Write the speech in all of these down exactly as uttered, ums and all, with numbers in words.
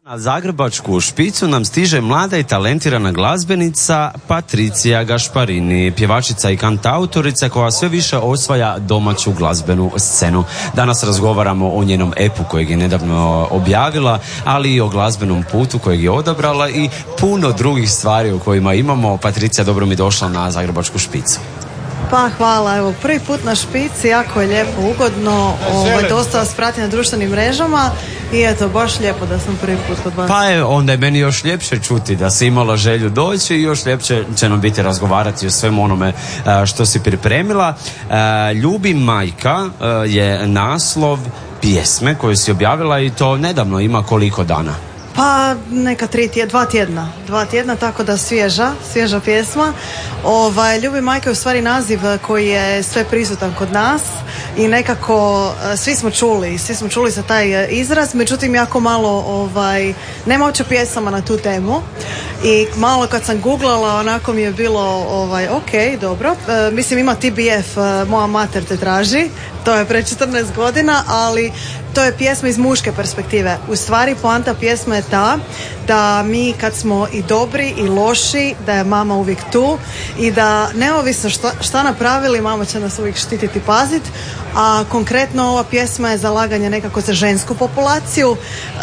Zagrebačku špicu nam stiže mlada i talentirana glazbenica Patricija Gašparini, pjevačica i kantautorica koja sve više osvaja domaću glazbenu scenu. Danas razgovaramo o njenom epu kojeg je nedavno objavila, ali i o glazbenom putu kojeg je odabrala i puno drugih stvari o kojima imamo. Patricija, dobro mi došla na Zagrebačku špicu. Pa hvala, evo prvi put na špici, jako je lijepo, ugodno, ovaj, dosta vas prati na društvenim mrežama i eto, baš lijepo da sam prvi put kod vas. Pa je, onda je meni još ljepše čuti da si imala želju doći i još ljepše će nam biti razgovarati o svemu onome što si pripremila. Ljubi majka je naslov pjesme koju si objavila i to nedavno, ima koliko dana? Pa neka tri tjedna, dva tjedna, dva tjedna, tako da svježa, svježa pjesma. Ovaj, Ljubi majka je u stvari naziv koji je sve prisutan kod nas i nekako svi smo čuli, svi smo čuli za taj izraz, međutim jako malo, ovaj, nema uopće pjesama na tu temu i malo kad sam googlala onako mi je bilo, ovaj, ok, dobro, e, mislim ima T B F, moja mater te traži, to je pre četrnaest godina, ali to je pjesma iz muške perspektive. U stvari poanta pjesme je ta da mi kad smo i dobri i loši, da je mama uvijek tu i da neovisno šta, šta napravili, mama će nas uvijek štititi i pazit. A konkretno ova pjesma je zalaganje nekako za žensku populaciju,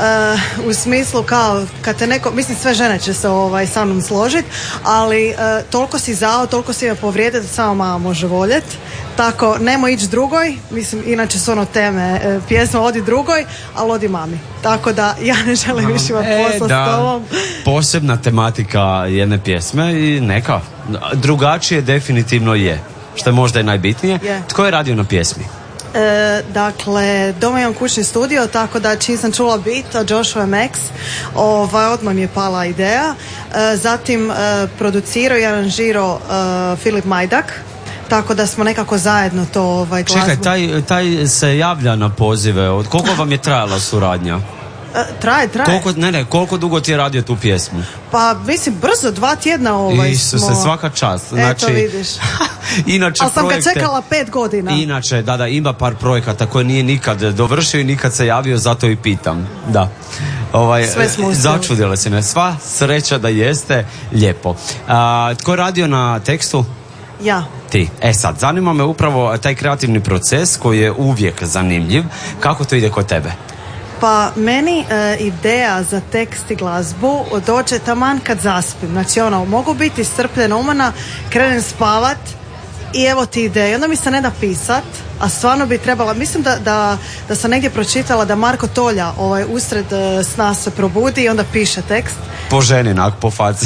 uh, u smislu kao kad te neko, mislim sve žene će se ovaj, sa mnom složiti, ali uh, toliko si zao, toliko si je povrijediti da samo mama može voljeti. Tako, nemoj ići drugoj, mislim, inače su ono teme, e, pjesma odi drugoj, ali odi mami. Tako da ja ne želim više imati posla e, s tobom. Posebna tematika jedne pjesme i neka, drugačije definitivno je, što je možda i najbitnije. Yeah. Tko je radio na pjesmi? E, dakle, doma imam kućni studio, tako da čim sam čula beat od Joshua Max, ovaj, odmah mi je pala ideja. E, zatim e, producirao i aranžirao e, Filip Majdak, tako da smo nekako zajedno to ovaj, glazbu. Čekaj, taj, taj se javlja na pozive. Od koliko vam je trajala suradnja? E, traje, traje. Koliko, ne, ne, koliko dugo ti je radio tu pjesmu? Pa, mislim, brzo, dva tjedna ovaj Isuse, smo... svaka čast. Znači, eto, vidiš. Inače, ali sam projekte, ga čekala pet godina. Inače, da, da, ima par projekata koje nije nikad dovršio i nikad se javio, zato i pitam. Da. Ovaj, sve smo uspjeli. Začudila si me. Sva sreća da jeste, lijepo. A, tko je radio na tekstu? Ja. Ti. E sad, zanima me upravo taj kreativni proces koji je uvijek zanimljiv. Kako to ide kod tebe? Pa meni e, ideja za tekst i glazbu dođe taman kad zaspim. Znači ono, mogu biti strpljena umana, krenem spavat i evo ti ideja. I onda mi se ne da pisat, a stvarno bi trebala, mislim da, da, da sam negdje pročitala da Marko Tolja ovaj, usred e, sna se probudi i onda piše tekst. Po ženinak, po faci.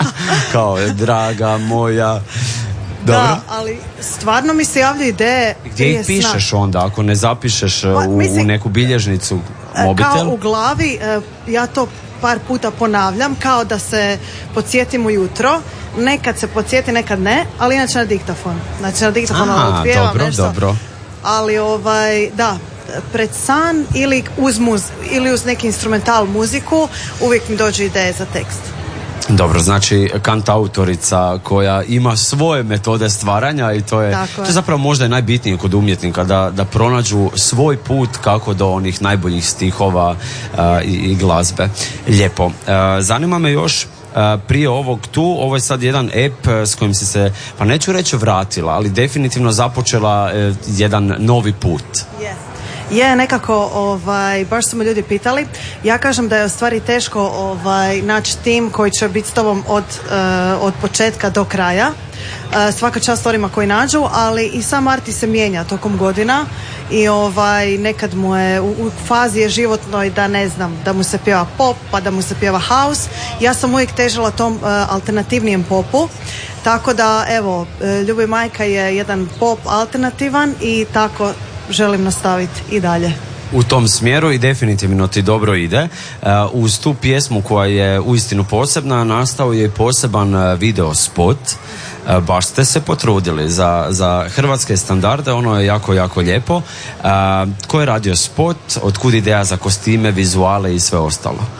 Kao, draga moja... Dobro. Da, ali stvarno mi se javljaju ideje. Gdje ih pišeš sna. Onda, ako ne zapišeš pa, u, mislim, u neku bilježnicu, mobitel? Kao u glavi, ja to par puta ponavljam, kao da se podsjetim ujutro. Nekad se podsjeti, nekad ne, ali inače na diktafon. Znači na diktafon otpjevam dobro, nešto. Dobro. Ali ovaj, da, pred san ili uz, muz, ili uz neki instrumental muziku uvijek mi dođe ideje za tekst. Dobro, znači kantautorica koja ima svoje metode stvaranja i to je, to je zapravo možda je najbitnije kod umjetnika da, da pronađu svoj put kako do onih najboljih stihova uh, i, i glazbe. Lijepo. Uh, zanima me još uh, prije ovog tu, ovo je sad jedan ep s kojim si se, pa neću reći vratila, ali definitivno započela uh, jedan novi put. Yes. Je, nekako, ovaj, baš su me ljudi pitali. Ja kažem da je u stvari teško ovaj, naći tim koji će biti s tobom od, uh, od početka do kraja. Uh, svaka čast onima koji nađu, ali i sam artist se mijenja tokom godina i ovaj, nekad mu je u, u fazi je životnoj da ne znam, da mu se pjeva pop, pa da mu se pjeva house. Ja sam uvijek težila tom uh, alternativnijem popu. Tako da, evo, Ljubi majka je jedan pop alternativan i tako želim nastaviti i dalje u tom smjeru i definitivno ti dobro ide. Uh, uz tu pjesmu koja je uistinu posebna, nastao je poseban video spot. Uh, baš ste se potrudili za, za hrvatske standarde, ono je jako, jako lijepo. Uh, tko je radio spot, otkud ideja za kostime, vizuale i sve ostalo?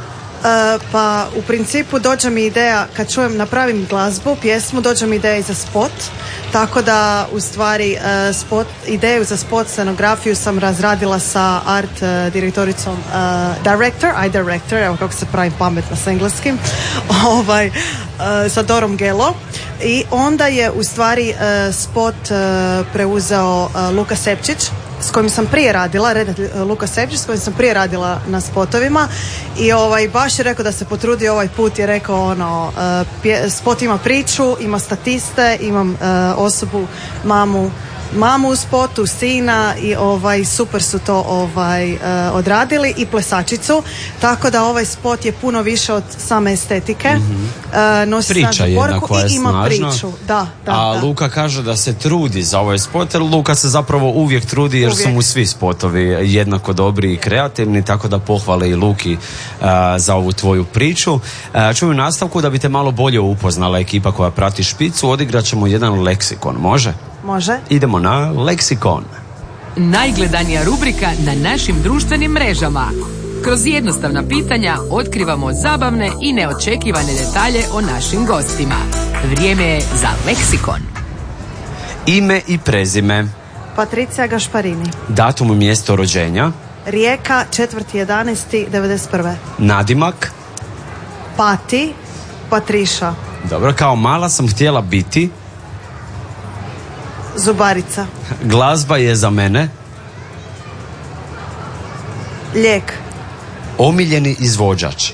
pa u principu dođe mi ideja, kad čujem, napravim glazbu, pjesmu, dođe mi ideja i za spot, tako da u stvari uh, spot, ideju za spot, scenografiju sam razradila sa art uh, direktoricom, uh, director, I director, evo kako se pravim pametna s engleskim, ovaj, uh, sa Dorom Gelo, i onda je u stvari uh, spot uh, preuzeo uh, Luka Sepčić, s kojim sam prije radila, redatelj Luka Sepčić, s kojim sam prije radila na spotovima, i ovaj, baš je rekao da se potrudi ovaj put, je rekao ono, uh, pje, spot ima priču, ima statiste, imam uh, osobu, mamu, mamu u spotu, sina, i ovaj, super su to ovaj, uh, odradili, i plesačicu, tako da ovaj spot je puno više od same estetike. Mm-hmm. Uh, nosi priča jedna koja je i ima snažna, priču. Da, da, a da. Luka kaže da se trudi za ovaj spot, jer Luka se zapravo uvijek trudi, jer uvijek su mu svi spotovi jednako dobri i kreativni, tako da pohvale i Luki uh, za ovu tvoju priču. Uh, čujem u nastavku, da bi te malo bolje upoznala ekipa koja prati Špicu, odigrat ćemo jedan leksikon, može? Može. Idemo na leksikon. Najgledanija rubrika na našim društvenim mrežama. Kroz jednostavna pitanja otkrivamo zabavne i neočekivane detalje o našim gostima. Vrijeme je za leksikon. Ime i prezime. Patricija Gašparini. Datum i mjesto rođenja. Rijeka, četvrti jedanaesti devedeset prve. Nadimak. Pati, Patriša. Dobro, kao mala sam htjela biti zubarica. Glazba je za mene lijek. Omiljeni izvođač.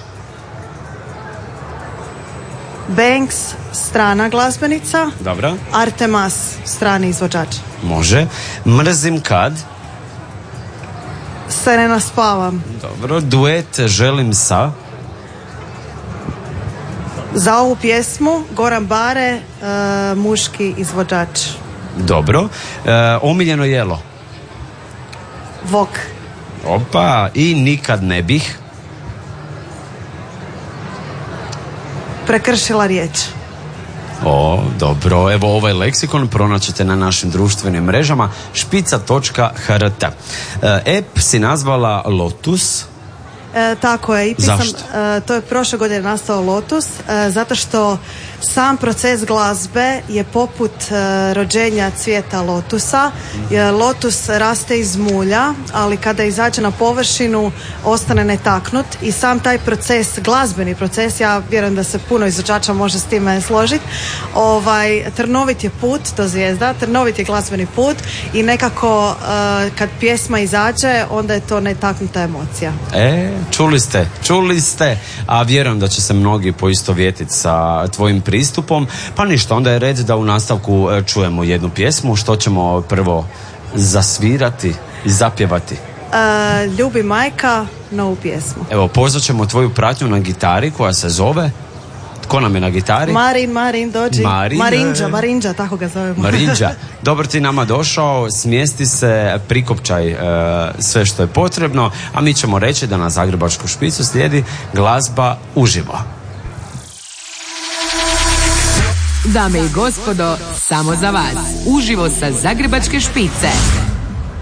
Banks, strana glazbenica. Dobro. Artemas, strani izvođač. Može. Mrzim kad se ne naspavam. Dobro. Duet želim sa. Za ovu pjesmu Goran Bare, uh, muški izvođač. Dobro. E, omiljeno jelo. Vok. Opa. I nikad ne bih prekršila riječ. O, dobro. Evo, ovaj leksikon pronaćete na našim društvenim mrežama špica točka h r t. E, app si nazvala Lotus. E, tako je. I pisam, zašto? E, to je prošle godine nastao Lotus, e, zato što sam proces glazbe je poput e, rođenja cvijeta lotusa. E, lotus raste iz mulja, ali kada izađe na površinu ostane netaknut, i sam taj proces, glazbeni proces, ja vjerujem da se puno izvođača može s time složiti, ovaj, trnovit je put do zvijezda, trnovit je glazbeni put, i nekako e, kad pjesma izađe, onda je to netaknuta emocija. E, čuli ste, čuli ste, a vjerujem da će se mnogi poistovjetiti sa tvojim pristupom, pa ništa, onda je red da u nastavku čujemo jednu pjesmu. Što ćemo prvo zasvirati i zapjevati? Uh, Ljubi majka, novu pjesmu. Evo, pozvat ćemo tvoju pratnju na gitari koja se zove... Tko nam je na gitari? Marin, Marin, dođi. Marin, Marinđa, Marinđa, tako ga zovemo. Marinđa. Dobro, ti nama došao, smjesti se, prikopčaj e, sve što je potrebno, a mi ćemo reći da na Zagrebačku špicu slijedi glazba uživo. Dame i gospodo, samo za vas. Uživo sa Zagrebačke špice.